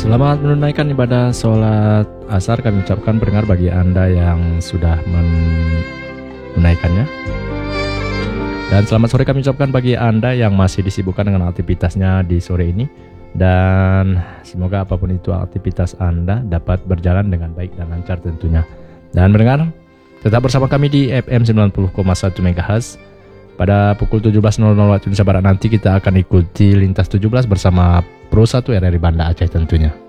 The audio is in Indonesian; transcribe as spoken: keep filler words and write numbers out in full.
Selamat menunaikan ibadah sholat asar kami ucapkan pendengar bagi Anda yang sudah menunaikannya. Dan selamat sore kami ucapkan bagi Anda yang masih disibukkan dengan aktivitasnya di sore ini. Dan semoga apapun itu aktivitas Anda dapat berjalan dengan baik dan lancar tentunya. Dan mendengar, tetap bersama kami di F M sembilan puluh koma satu MHz. Pada pukul tujuh belas waktu Indonesia Barat nanti kita akan ikuti Lintas tujuh belas bersama Pro satu R R I Banda Aceh tentunya.